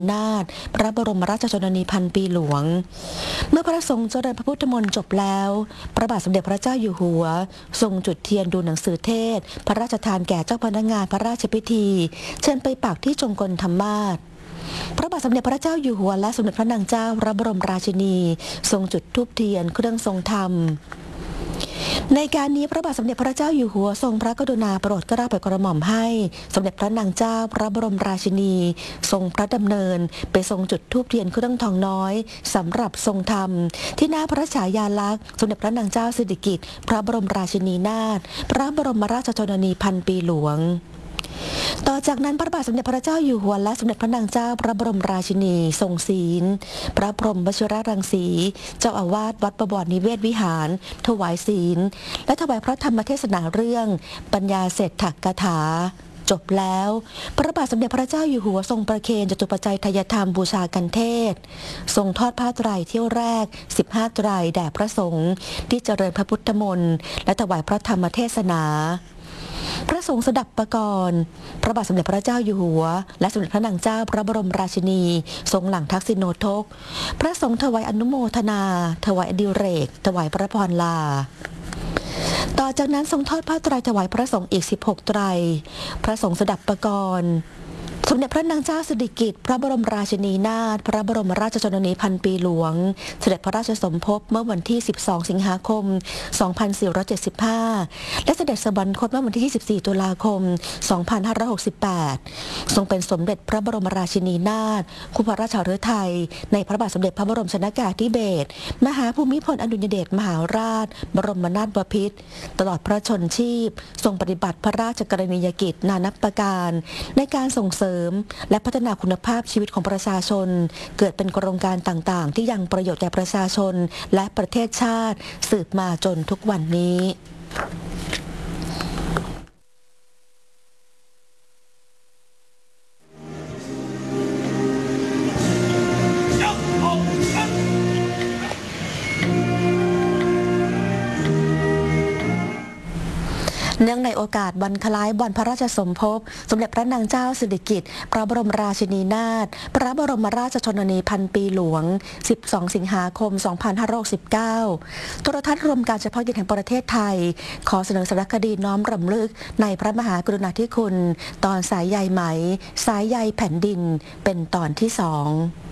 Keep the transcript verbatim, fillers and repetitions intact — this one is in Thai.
นาถพระบรมราชชนนีพันปีหลวงเมื่อพระสงฆ์เจริญพระพุทธมนต์จบแล้วพระบาทสมเด็จพระเจ้าอยู่หัวทรงจุดเทียนดูหนังสือเทศพระราชทานแก่เจ้าพนักงานพระราชพิธีเชิญไปปักที่จงกรธรรมาสน์พระบาทสมเด็จพระเจ้าอยู่หัวและสมเด็จพระนางเจ้าพระบรมราชินีทรงจุดธูปเทียนเครื่องทรงธรรมในการนี้พระบาทสมเด็จพระเจ้าอยู่หัวทรงพระกรุณาโปรดเกล้าโปรดกระหม่อมให้สมเด็จพระนางเจ้าพระบรมราชินีทรงพระดำเนินไปทรงจุดธูปเทียนเครื่องทองน้อยสำหรับทรงธรรมที่หน้าพระฉายาลักษณ์สมเด็จพระนางเจ้าสิริกิติ์พระบรมราชินีนาถพระบรมราชชนนีพันปีหลวงต่อจากนั้นพระบาทสมเด็จพระเจ้าอยู่หัวและสมเด็จพระนางเจ้าพระบรมราชินีทรงศีลพระพรหมวชิรรังสีเจ้าอาวาสวัดประบรนิเวศวิหารถวายศีลและถวายพระธรรมเทศนาเรื่องปัญญาเศรษฐกถาจบแล้วพระบาทสมเด็จพระเจ้าอยู่หัวทรงประเคนจตุปัจจัยทายธรรมบูชากันเทศทรงทอดผ้าไตรเที่ยวแรกสิบห้าไตรแด่พระสงฆ์ที่เจริญพระพุทธมนต์และถวายพระธรรมเทศนาพระสงฆ์สดับประกรณ์พระบาทสมเด็จพระเจ้าอยู่หัวและสมเด็จพระนางเจ้าพระบรมราชินีทรงหลังทักษิโนทกพระสงฆ์ถวายอนุโมทนาถวายอดิเรกถวายพระพรลาต่อจากนั้นทรงทอดผ้าไตรถวายพระสงฆ์อีกสิบหกไตรพระสงฆ์สดับประกรณ์สมเด็จพระนางเจ้าสิริกิติ์พระบรมราชินีนาถพระบรมราชชนนีพันปีหลวงเสด็จพระราชสมภพเมื่อวันที่สิบสองสิงหาคมสองพันสี่ร้อยเจ็ดสิบห้าและเสด็จสวรรคตเมื่อวันที่ยี่สิบสี่ตุลาคมสองพันห้าร้อยหกสิบแปดทรงเป็นสมเด็จพระบรมราชินีนาถคู่พระราชฤทัยในพระบาทสมเด็จพระบรมชนกาธิเบศรมหาภูมิพลอดุลยเดชมหาราชบรมนาถบพิตรตลอดพระชนชีพทรงปฏิบัติพระราชกรณียกิจนานับประการในการส่งเสริมและพัฒนาคุณภาพชีวิตของประชาชนเกิดเป็นโครงการต่างๆที่ยังประโยชน์แก่ประชาชนและประเทศชาติสืบมาจนทุกวันนี้เนื่องในโอกาสวันคล้ายวันพระราชสมภพสมเด็จพระนางเจ้าสิริกิติ์พระบรมราชินีนาถพระบรมราชชนนีพันปีหลวงสิบสองสิงหาคมสองพันห้าร้อยหกสิบเก้าโทรทัศน์รวมการเฉพาะกิจแห่งประเทศไทยขอเสนอสารคดีน้อมรำลึกในพระมหากรุณาธิคุณตอนสายใยไหมสายใยแผ่นดินเป็นตอนที่สอง